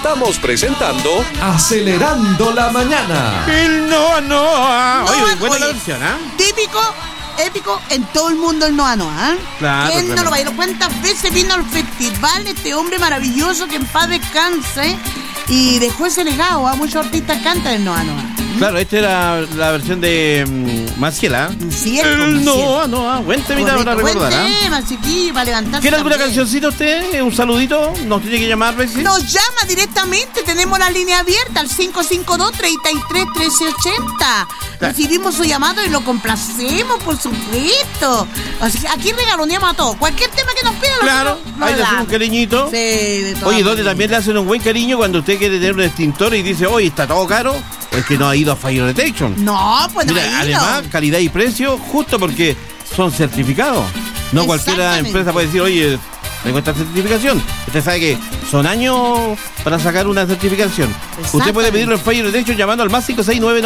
Estamos presentando Acelerando la Mañana. El Noa. Oye, buena la versión, ¿ah? Típico, épico, en todo el mundo el Noa, ¿eh? Claro. ¿Quién no claro. lo bailó? ¿Cuántas veces vino al festival este hombre maravilloso que en paz descanse y dejó ese legado? Muchos artistas cantan el Noa. Claro, esta era la versión de Maciela. Sí, El Noa. Buen temita para recordar, ¿ah? Buen tema, chiquillo, para levantarse. ¿Quiere alguna también. cancioncita usted? ¿Un saludito? ¿Nos tiene que llamar, Bexi? Nos llama directamente, tenemos la línea abierta al 552-33-1380. Recibimos su llamado y lo complacemos, por supuesto. Así que aquí regaloneamos a todos. Cualquier tema que nos pidan, Claro, ahí le hacen un cariñito. Sí, de todas Oye, donde maneras. también le hacen un buen cariño cuando usted quiere tener un extintor y dice, oye, está todo caro, es que no ha ido a Fire Detection. No, pues Mira, no ha ido. además, calidad y precio, justo porque son certificados. No cualquier Exactamente. empresa puede decir, oye, tengo esta certificación. Usted sabe que son años para sacar una certificación. Usted puede pedirlo en Fire Detection llamando al más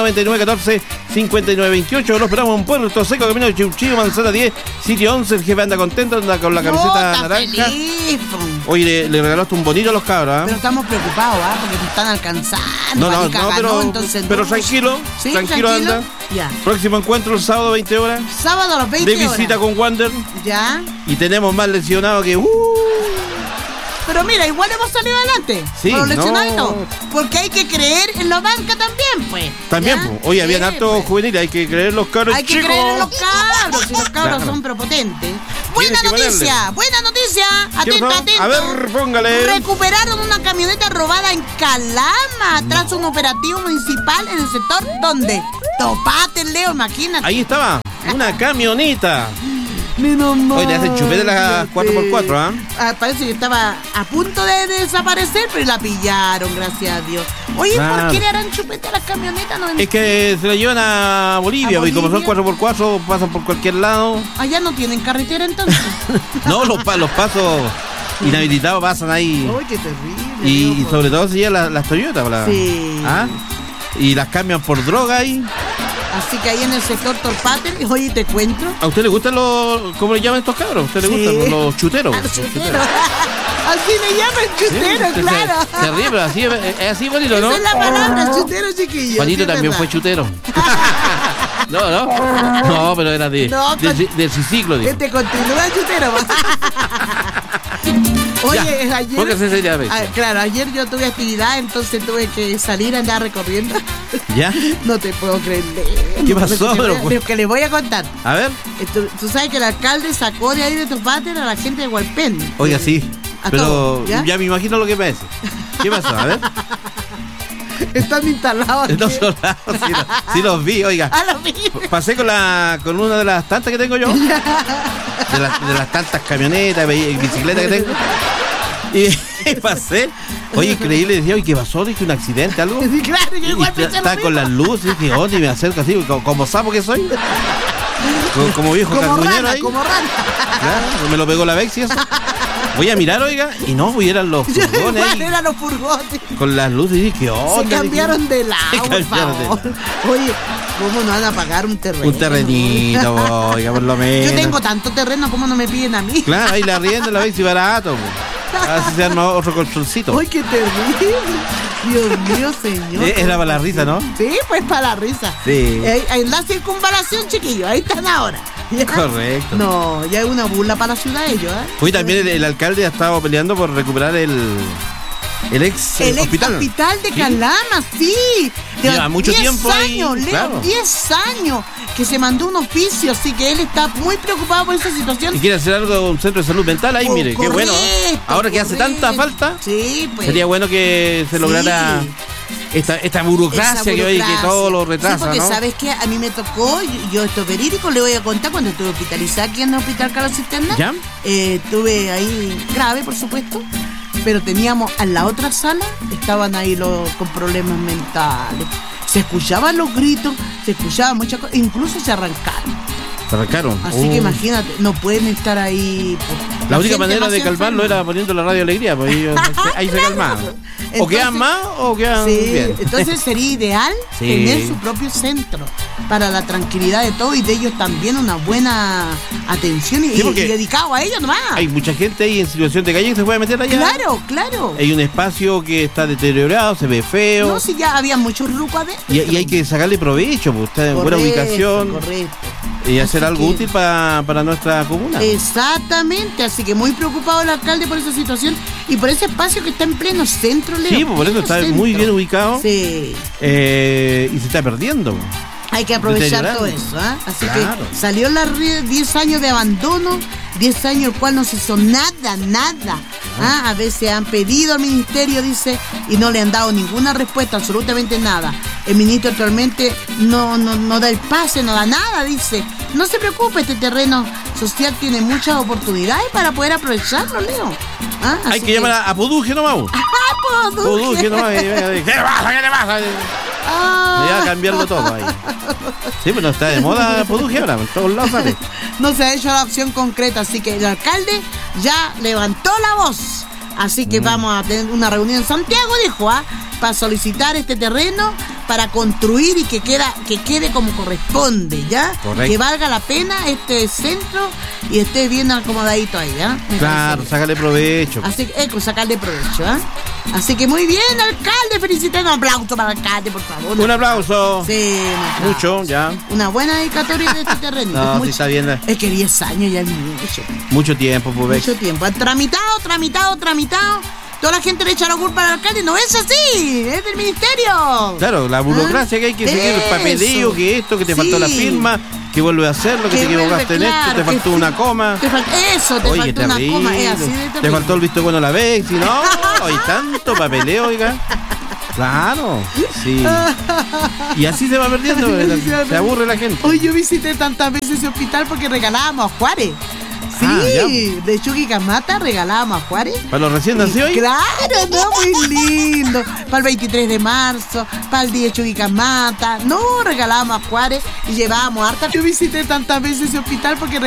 569-9914-5928. Lo esperamos en Puerto Seco, camino de Chiuchillo, Manzana 10, sitio 11. El jefe anda contento, anda con la camiseta está naranja. feliz, po. Oye, le regalaste un bonito a los cabros, ¿ah? Pero estamos preocupados, porque nos están alcanzando. No, Marica ganó, entonces pero no. tranquilo, Sí, tranquilo anda. Ya. Próximo encuentro el sábado 20 horas. Sábado a las 20 De visita horas. con Wander. Ya. Y tenemos más lesionados que... Pero mira, igual hemos salido adelante. Sí, con los lesionados y no. todo. Porque hay que creer en la banca también, pues. También, ¿Ya? pues. Oye, habían Sí, hartos pues. juveniles, hay que creer en los cabros Hay que chicos. creer en los cabros, si los cabros Claro. son prepotentes. Buena que ponerle. noticia, buena noticia. ¿Qué Atento, pasó? atento. A ver, póngale. Recuperaron una camioneta robada en Calama tras un operativo municipal en el sector donde Topate, Leo, imagínate. Ahí estaba, una camioneta. Menos mal. Oye, le hacen chupete las 4x4, ¿ah? Parece que estaba a punto de desaparecer, pero la pillaron, gracias a Dios. Oye, Claro. ¿por qué le harán chupete a las camionetas? No, Es que se la llevan a Bolivia, ¿A y como son Bolivia? 4x4, pasan por cualquier lado. allá no tienen carretera entonces. No, los pasos inhabilitados pasan ahí. Oye, qué terrible. Y loco. sobre todo se llevan las Toyota. Sí. ¿Ah? Y las cambian por droga ahí. Así que ahí en el sector Torpate, oye, te cuento. ¿A usted le gustan los... ¿Cómo le llaman estos cabros? ¿A usted le Sí. gustan los chuteros? Ah, chutero. Así me llaman chutero, usted claro. Se ríe, pero así es así bonito, ¿no? Esa es la palabra, chutero, chiquillo. Juanito sí, es también verdad. fue chutero. No, pero era No, del ciclo, digo. Este continúa chutero. Oye, Ya, ayer. póngase seria, Bexi. Claro, ayer yo tuve actividad, entonces tuve que salir a andar recorriendo. ¿Ya? No te puedo creer. ¿Qué pasó? Lo que le voy a contar. A ver. Tú sabes que el alcalde sacó de ahí de Topate a la gente de Hualpén. Oiga, sí. A Pero todo, ¿ya? ya me imagino lo que parece. ¿Qué pasó? A ver. Están instalados aquí. No son lados, sí los vi, oiga. A lo mismo. Pasé con una de las tantas que tengo yo. De las tantas camionetas, bicicletas que tengo. Y pasé. Oye, increíble, decía, oye, ¿qué pasó? Dije, ¿un accidente, algo? Sí, claro, yo igual pensé lo Estaba con mismo. las luces, dije, ¿dónde me acerco así? Como sapo que soy. Como viejo Como carguñero rana, ahí. como rana. Claro, me lo pegó la Bexi eso. Voy a mirar, oiga, y no, pues, eran los furgones Igual ahí, eran los furgones. con las luces, y dije, oh, Se cambiaron de lado, Se por cambiaron de favor. Oye, ¿cómo no van a pagar un terreno? Un terrenito, oiga, por lo menos. Yo tengo tanto terreno, ¿cómo no me piden a mí? Claro, ahí la rienda la Bexi barato, pues. Así se arma otro colchoncito. ¡Ay, qué terrible! Dios mío, señor. Era para la risa, ¿no? Sí, pues para la risa. Sí. En la circunvalación, chiquillos, ahí están ahora. ¿Ya? Correcto. No, ya es una burla para la ciudad ellos, ¿eh? Hoy también el alcalde ha estado peleando por recuperar el ex El ex hospital. hospital de Sí. Calama, sí. Lleva mucho 10 tiempo ahí, años, Leo, claro. 10 años que se mandó un oficio, así que él está muy preocupado por esa situación. Y quiere hacer algo, un centro de salud mental ahí, mire, qué bueno. Correcto, Ahora que hace tanta correcto. falta, Sí, pues. sería bueno que se lograra esta burocracia, Esa que hoy que burocracia. todo lo Sí, retrasa, porque ¿no? sabes que a mí me tocó, yo esto es verídico, le voy a contar cuando estuve hospitalizada aquí en el Hospital Carlos Cisterna. ¿Ya? Estuve ahí grave, por supuesto, pero teníamos en la otra sala, estaban ahí los con problemas mentales. Se escuchaban los gritos, se escuchaban muchas cosas, incluso se arrancaron. Pero claro. Así que imagínate, no pueden estar ahí. La única manera de calmarlo era poniendo la Radio Alegría, porque ellos ahí se calmaban. O quedan más o quedan bien. Entonces sería ideal tener su propio centro para la tranquilidad de todos y de ellos también una buena atención y dedicado a ellos nomás. Hay mucha gente ahí en situación de calle que se puede meter allá. Claro. Hay un espacio que está deteriorado, se ve feo. No, si ya había muchos rucos adentro. Y hay que sacarle provecho, porque está en buena ubicación. Correcto. Y hacer algo útil para nuestra comuna. Exactamente, así que muy preocupado el alcalde por esa situación y por ese espacio que está en pleno centro, Leo. Sí, por eso está muy bien ubicado. Sí. Y se está perdiendo. Hay que aprovechar todo eso, ¿eh? Así que salió la red 10 años de abandono, 10 años el cual no se hizo nada. A veces han pedido al ministerio, dice, y no le han dado ninguna respuesta, absolutamente nada. El ministro actualmente no da el pase, no da nada, dice. No se preocupe, este terreno social tiene muchas oportunidades para poder aprovecharlo, Leo. Hay que llamar a Poduje nomás. Poduje nomás. ¿Qué pasa? Ya a cambiarlo todo ahí. Sí, pero está de moda Poduje ahora, en todos lados sale. No se ha hecho la opción concreta, así que el alcalde ya levantó la voz. Así que vamos a tener una reunión en Santiago, dijo, para solicitar este terreno, para construir y que quede como corresponde, ¿ya? Correcto. Que valga la pena este centro y esté bien acomodadito ahí, ¿ya? Claro, sácale provecho. Así que, sacarle provecho, ¿ah? Así que muy bien, alcalde, felicitando. Un aplauso para el alcalde, por favor. Un aplauso. Sí, mucho, ya. Una buena dedicatoria de este terreno. No, sí está bien. Es que 10 años ya es mucho. Mucho tiempo, pues. Mucho tiempo. Han tramitado. Toda la gente le echa la culpa al alcalde. No es así, es del ministerio. Claro, la burocracia que hay que seguir, el papeleo, que te faltó la firma, que vuelve a hacerlo, que te equivocaste en esto, te faltó una coma. Te faltó una coma, es así de terrible. Te faltó el visto bueno a la vez, si no, hay tanto papeleo, oiga. Claro, sí. Y así se va perdiendo, se aburre la gente. Hoy yo visité tantas veces ese hospital porque regalábamos a Juárez. Sí, de Chuquicamata regalábamos a Juárez. ¿Para los recién nacidos hoy? Claro, no, muy lindo. Para el 23 de marzo, para el día de Chuquicamata. No, regalábamos a Juárez y llevábamos harta. Yo visité tantas veces ese hospital porque